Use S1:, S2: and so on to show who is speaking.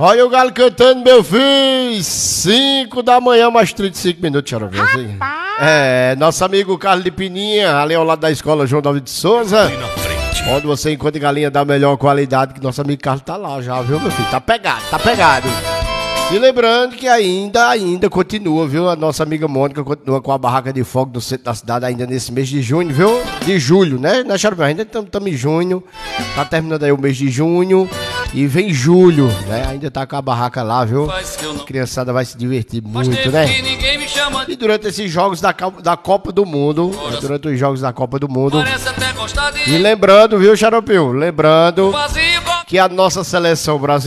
S1: Olha o galo cantando, meu filho. 5 da manhã, mais 35 minutos, Xarope. Assim. Nosso amigo Carlos de Pininha, ali ao lado da escola João David de Souza. Onde você encontra galinha da melhor qualidade, que nosso amigo Carlos tá lá já, viu, meu filho? Tá pegado. E lembrando que ainda continua, viu? A nossa amiga Mônica continua com a barraca de fogo do centro da cidade ainda nesse mês de junho, viu? De julho, né? Ainda estamos em junho, tá terminando aí o mês de junho e vem julho, né? Ainda tá com a barraca lá, viu? A criançada vai se divertir muito, né? E durante esses jogos da Copa do Mundo, durante os jogos da Copa do Mundo, e lembrando, viu, Xaropeu? Lembrando que a nossa seleção brasileira